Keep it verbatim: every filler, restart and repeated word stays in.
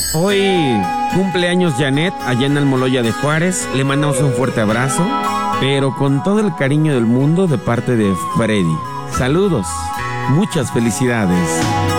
Hoy cumpleaños Janet, allá en Almoloya de Juárez. Le mandamos un fuerte abrazo, pero con todo el cariño del mundo de parte de Freddy. Saludos, muchas felicidades.